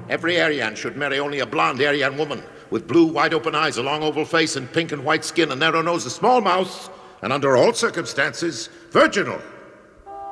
Every Aryan should marry only a blonde Aryan woman with blue, wide-open eyes, a long oval face, and pink and white skin, a narrow nose, a small mouth, and under all circumstances, virginal.